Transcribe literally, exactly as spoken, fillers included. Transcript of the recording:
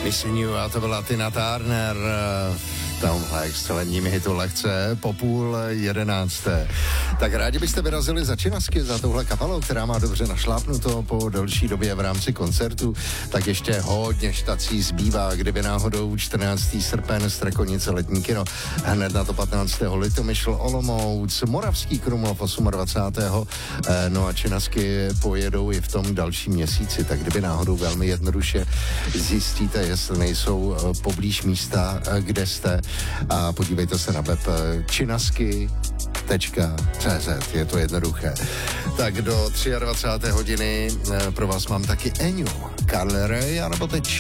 Missing You, a to byla Tina Turner v tomhle excelentním hitu lehce po půl jedenácté. Tak rádi byste vyrazili za Činasky, za touhle kapelou, která má dobře našlápnuto po delší době v rámci koncertu, tak ještě hodně štací zbývá, kdyby náhodou čtrnáctého srpen Strakonice letní kino, hned na to patnáctého Litomyšl Olomouc, Moravský Krumlov dvacátého osmého No a Činasky pojedou i v tom dalším měsíci, tak kdyby náhodou velmi jednoduše zjistíte, jestli nejsou poblíž místa, kde jste, a podívejte se na web činasky tečka cé zet, je to jednoduché. Tak do dvacáté třetí hodiny pro vás mám taky Eňu, Carly Rae, anebo teď